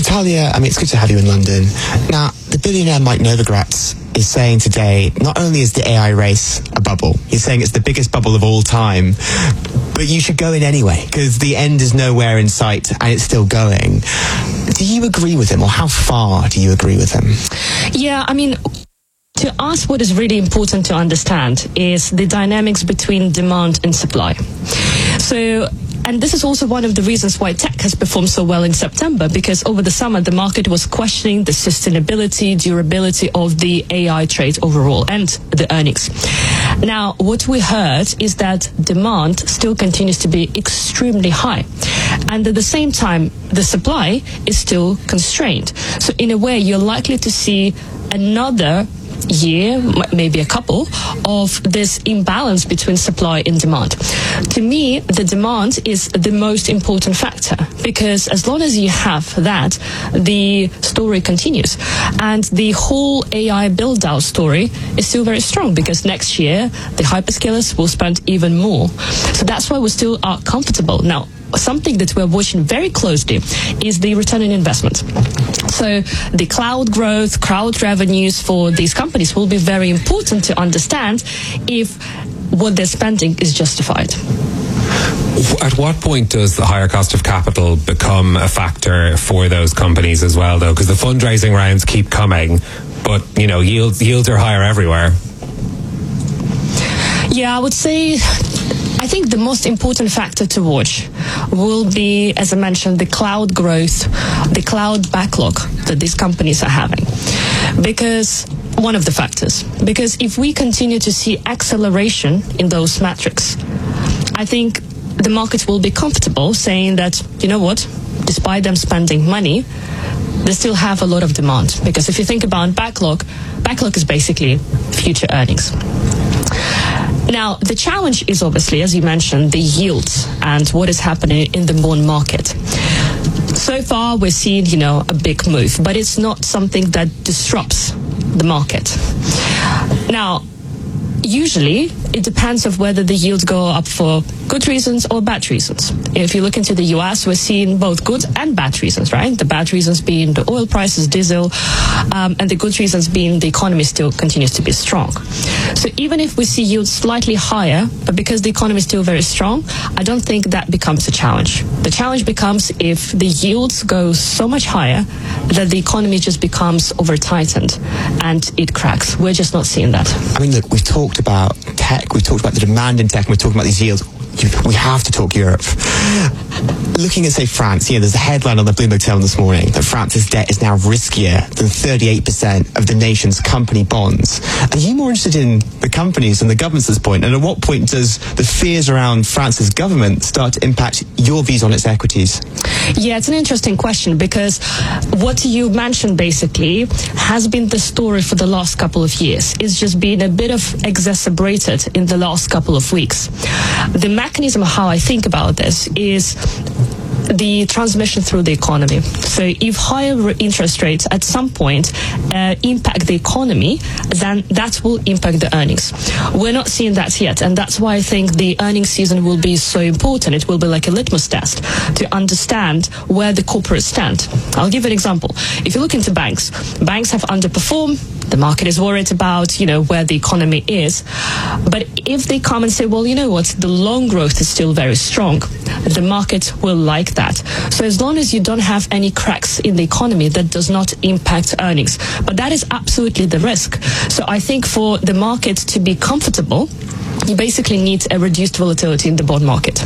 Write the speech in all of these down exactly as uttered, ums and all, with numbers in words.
Natalia, I mean, it's good to have you in London. Now, the billionaire Mike Novogratz is saying today, not only is the A I race a bubble, he's saying it's the biggest bubble of all time, but you should go in anyway, because the end is nowhere in sight and it's still going. Do you agree with him, or how far do you agree with him? Yeah, I mean, to us, what is really important to understand is the dynamics between demand and supply. So, and this is also one of the reasons why tech has performed so well in September, because over the summer, the market was questioning the sustainability, durability of the A I trade overall and the earnings. Now, what we heard is that demand still continues to be extremely high. And at the same time, the supply is still constrained. So in a way, you're likely to see another year, maybe a couple, of this imbalance between supply and demand. To me, the demand is the most important factor, because as long as you have that, the story continues. And the whole A I build-out story is still very strong, because next year, the hyperscalers will spend even more. So that's why we still are comfortable. Now, something that we're watching very closely is the return on investment. So the cloud growth, cloud revenues for these companies will be very important to understand if what they're spending is justified. At what point does the higher cost of capital become a factor for those companies as well, though? Because the fundraising rounds keep coming, but, you know, yields, yields are higher everywhere. Yeah, I would say, I think the most important factor to watch will be, as I mentioned, the cloud growth, the cloud backlog that these companies are having. Because one of the factors, because if we continue to see acceleration in those metrics, I think the market will be comfortable saying that, you know what, despite them spending money, they still have a lot of demand. Because if you think about backlog, backlog is basically future earnings. Now, the challenge is obviously, as you mentioned, the yields and what is happening in the bond market. So far, we're seeing, you know, a big move, but it's not something that disrupts the market. Now, usually, it depends on whether the yields go up for good reasons or bad reasons. If you look into the U S, we're seeing both good and bad reasons, right? The bad reasons being the oil prices, diesel, um, and the good reasons being the economy still continues to be strong. So even if we see yields slightly higher, but because the economy is still very strong, I don't think that becomes a challenge. The challenge becomes if the yields go so much higher that the economy just becomes over-tightened and it cracks. We're just not seeing that. I mean, look, we've talked about tech, we've talked about the demand in tech, and we're talking about these yields. We have to talk Europe. Looking at, say, France, you know, there's a headline on the Bloomberg Terminal this morning that France's debt is now riskier than thirty-eight percent of the nation's company bonds. Are you more interested in the companies than the governments at this point? And at what point does the fears around France's government start to impact your views on its equities? Yeah, it's an interesting question, because what you mentioned basically has been the story for the last couple of years. It's just been a bit of exacerbated in the last couple of weeks. The mechanism of how I think about this is the transmission through the economy. So if higher interest rates at some point uh, impact the economy, then that will impact the earnings. We're not seeing that yet, and that's why I think the earnings season will be so important. It will be like a litmus test to understand where the corporates stand. I'll give an example. If you look into banks, banks have underperformed. The market is worried about, you know, where the economy is. But if they come and say, well, you know what, the loan growth is still very strong, the market will like that. So as long as you don't have any cracks in the economy, that does not impact earnings. But that is absolutely the risk. So I think for the market to be comfortable, you basically need a reduced volatility in the bond market.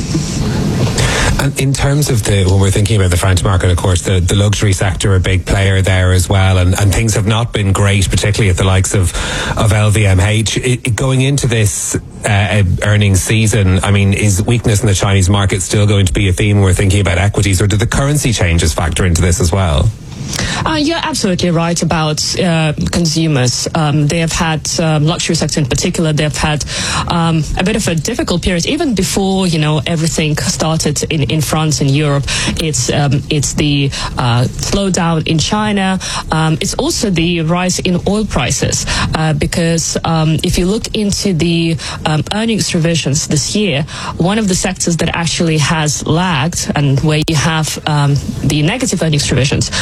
And in terms of the, when we're thinking about the French market, of course, the, the luxury sector, a big player there as well, and, and things have not been great, particularly at the likes of, of L V M H. It, it, going into this uh, earnings season, I mean, is weakness in the Chinese market still going to be a theme when we're thinking about equities, or do the currency changes factor into this as well? Uh, you're absolutely right about uh, consumers. Um, they have had, um, luxury sector in particular, they have had um, a bit of a difficult period, even before, you know, everything started in, in France and Europe. It's um, it's the uh, slowdown in China. Um, it's also the rise in oil prices, uh, because um, if you look into the um, earnings revisions this year, one of the sectors that actually has lagged and where you have um, the negative earnings revisions